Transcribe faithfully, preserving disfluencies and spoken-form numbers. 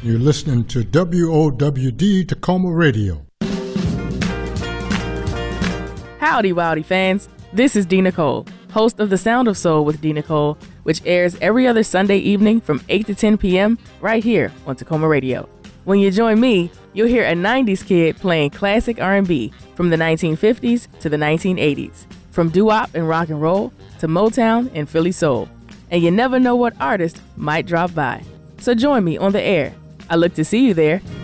You're listening to W O W D Tacoma Radio. Howdy, Wowdy fans. This is D. Nicole, host of The Sound of Soul with D. Nicole, which airs every other Sunday evening from eight to ten p.m. right here on Tacoma Radio. When you join me, you'll hear a nineties kid playing classic R and B from the nineteen fifties to the nineteen eighties, from doo-wop and rock and roll to Motown and Philly soul. And you never know what artist might drop by. So join me on the air. I look to see you there.